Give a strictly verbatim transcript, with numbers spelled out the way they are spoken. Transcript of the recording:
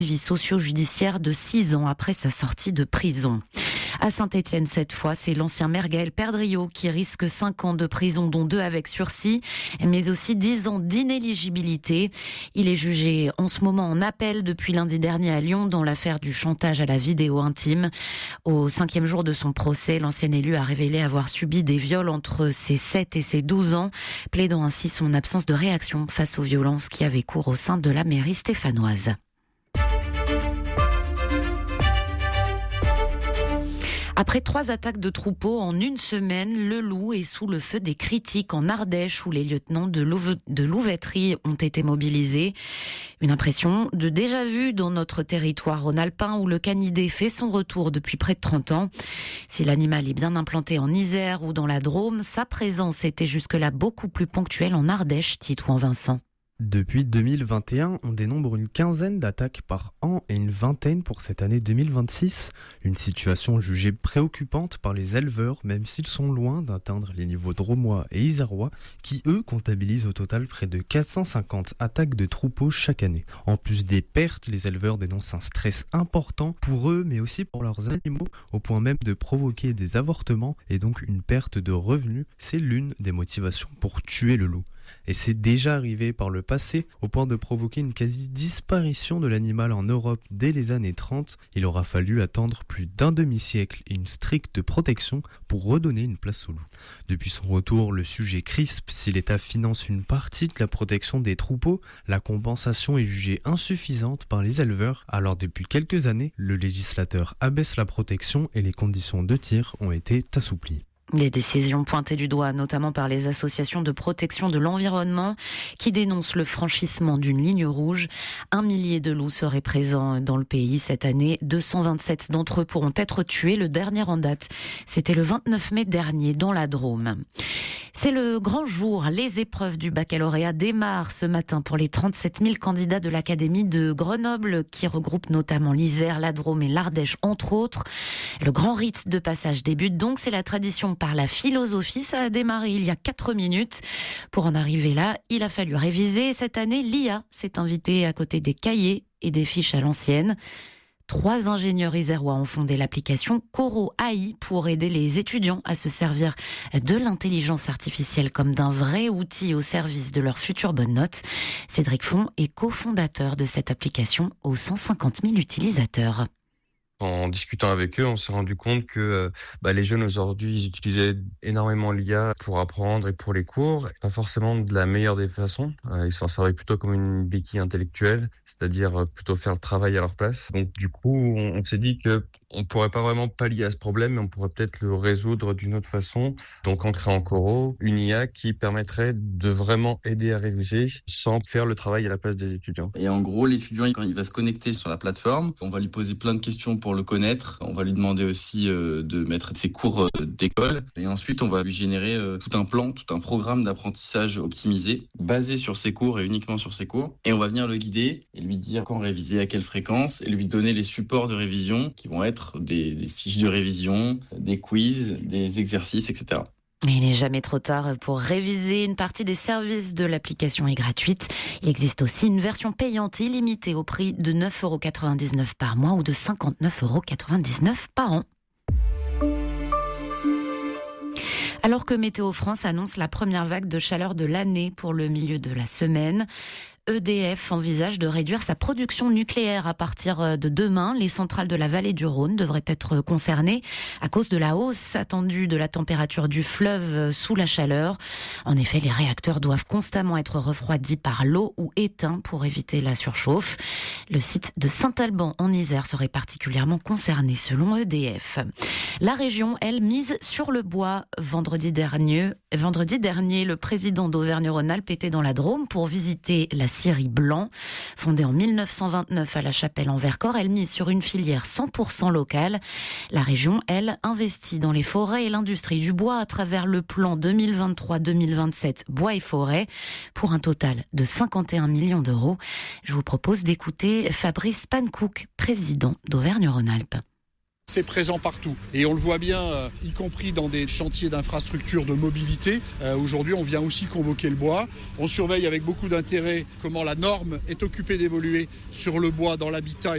suivi socio-judiciaire de six ans après sa sortie de prison. À Saint-Étienne, cette fois, c'est l'ancien maire Gaël Perdriau qui risque cinq ans de prison, dont deux avec sursis, mais aussi dix ans d'inéligibilité. Il est jugé en ce moment en appel depuis lundi dernier à Lyon dans l'affaire du chantage à la vidéo intime. Au cinquième jour de son procès, l'ancien élu a révélé avoir subi des viols entre ses sept et ses douze ans, plaidant ainsi son absence de réaction face aux violences qui avaient cours au sein de la mairie stéphanoise. Après trois attaques de troupeaux en une semaine, le loup est sous le feu des critiques en Ardèche où les lieutenants de, louve- de louveterie ont été mobilisés. Une impression de déjà-vu dans notre territoire rhône-alpin où le canidé fait son retour depuis près de trente ans. Si l'animal est bien implanté en Isère ou dans la Drôme, sa présence était jusque-là beaucoup plus ponctuelle en Ardèche, Titouan Vincent. Depuis deux mille vingt et un, on dénombre une quinzaine d'attaques par an et une vingtaine pour cette année deux mille vingt-six. Une situation jugée préoccupante par les éleveurs, même s'ils sont loin d'atteindre les niveaux drômois et isérois, qui eux comptabilisent au total près de quatre cent cinquante attaques de troupeaux chaque année. En plus des pertes, les éleveurs dénoncent un stress important pour eux, mais aussi pour leurs animaux, au point même de provoquer des avortements et donc une perte de revenus. C'est l'une des motivations pour tuer le loup. Et c'est déjà arrivé par le passé, au point de provoquer une quasi-disparition de l'animal en Europe dès les années trente. Il aura fallu attendre plus d'un demi-siècle et une stricte protection pour redonner une place au loup. Depuis son retour, le sujet crispe. Si l'État finance une partie de la protection des troupeaux, la compensation est jugée insuffisante par les éleveurs. Alors depuis quelques années, le législateur abaisse la protection et les conditions de tir ont été assouplies. Des décisions pointées du doigt, notamment par les associations de protection de l'environnement qui dénoncent le franchissement d'une ligne rouge. Un millier de loups seraient présents dans le pays cette année. deux cent vingt-sept d'entre eux pourront être tués. Le dernier en date, c'était le vingt-neuf mai dernier dans la Drôme. C'est le grand jour. Les épreuves du baccalauréat démarrent ce matin pour les trente-sept mille candidats de l'Académie de Grenoble qui regroupe notamment l'Isère, la Drôme et l'Ardèche entre autres. Le grand rite de passage débute donc, c'est la tradition par la philosophie. Ça a démarré il y a quatre minutes. Pour en arriver là, il a fallu réviser. Cette année, l'I A s'est invitée à côté des cahiers et des fiches à l'ancienne. Trois ingénieurs isérois ont fondé l'application Coro A I pour aider les étudiants à se servir de l'intelligence artificielle comme d'un vrai outil au service de leurs futures bonnes notes. Cédric Font est cofondateur de cette application aux cent cinquante mille utilisateurs. En discutant avec eux, on s'est rendu compte que bah, les jeunes aujourd'hui, ils utilisaient énormément l'I A pour apprendre et pour les cours, pas forcément de la meilleure des façons. Euh, ils s'en servaient plutôt comme une béquille intellectuelle, c'est-à-dire plutôt faire le travail à leur place. Donc du coup, on, on s'est dit que on pourrait pas vraiment pallier à ce problème, mais on pourrait peut-être le résoudre d'une autre façon. Donc on crée en Coro une I A qui permettrait de vraiment aider à réviser sans faire le travail à la place des étudiants. Et en gros, l'étudiant, quand il va se connecter sur la plateforme, on va lui poser plein de questions pour le connaître. On va lui demander aussi euh, de mettre ses cours euh, d'école. Et ensuite, on va lui générer euh, tout un plan, tout un programme d'apprentissage optimisé, basé sur ses cours et uniquement sur ses cours. Et on va venir le guider et lui dire quand réviser, à quelle fréquence, et lui donner les supports de révision qui vont être des, des fiches de révision, des quiz, des exercices, et cetera. Il n'est jamais trop tard pour réviser. Une partie des services de l'application est gratuite. Il existe aussi une version payante illimitée au prix de neuf euros quatre-vingt-dix-neuf par mois ou de cinquante-neuf euros quatre-vingt-dix-neuf par an. Alors que Météo France annonce la première vague de chaleur de l'année pour le milieu de la semaine, E D F envisage de réduire sa production nucléaire à partir de demain. Les centrales de la vallée du Rhône devraient être concernées à cause de la hausse attendue de la température du fleuve sous la chaleur. En effet, les réacteurs doivent constamment être refroidis par l'eau ou éteints pour éviter la surchauffe. Le site de Saint-Alban en Isère serait particulièrement concerné selon E D F. La région, elle, mise sur le bois. Vendredi dernier, vendredi dernier, le président d'Auvergne-Rhône-Alpes était dans la Drôme pour visiter la scierie Blanc. Fondée en mille neuf cent vingt-neuf à La Chapelle en Vercors, elle mise sur une filière cent pour cent locale. La région, elle, investit dans les forêts et l'industrie du bois à travers le plan deux mille vingt-trois deux mille vingt-sept Bois et Forêts pour un total de cinquante et un millions d'euros. Je vous propose d'écouter Fabrice Pankouk, président d'Auvergne-Rhône-Alpes. C'est présent partout et on le voit bien, euh, y compris dans des chantiers d'infrastructures de mobilité. Euh, aujourd'hui, on vient aussi convoquer le bois. On surveille avec beaucoup d'intérêt comment la norme est occupée d'évoluer sur le bois dans l'habitat.